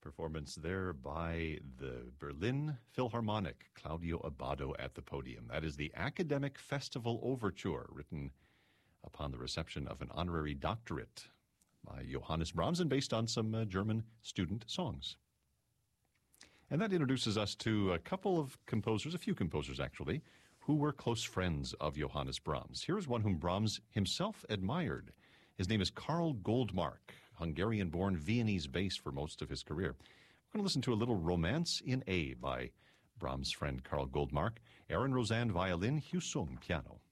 performance there by the Berlin Philharmonic, Claudio Abbado at the podium. That is the Academic Festival Overture, written upon the reception of an honorary doctorate by Johannes Brahms and based on some German student songs. And that introduces us to a couple of composers, a few composers actually, who were close friends of Johannes Brahms. Here's one whom Brahms himself admired. His name is Karl Goldmark, Hungarian-born, Viennese bass for most of his career. We're going to listen to a little Romance in A by Brahms' friend Karl Goldmark, Aaron Rosan violin, Hugh Sung piano.